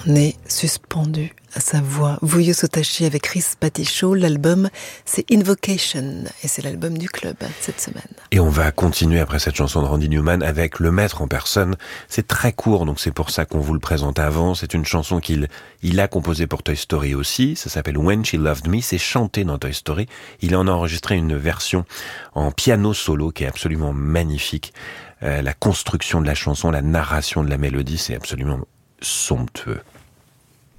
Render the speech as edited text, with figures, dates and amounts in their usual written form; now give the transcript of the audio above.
est suspendu à sa voix. Vuyo Sotachi avec Chris Paticho. L'album, c'est Invocation. Et c'est l'album du club cette semaine. Et on va continuer après cette chanson de Randy Newman avec le maître en personne. C'est très court, donc c'est pour ça qu'on vous le présente avant. C'est une chanson qu'il a composée pour Toy Story aussi. Ça s'appelle When She Loved Me. C'est chanté dans Toy Story. Il en a enregistré une version en piano solo qui est absolument magnifique. La construction de la chanson, la narration de la mélodie, c'est absolument somptueux.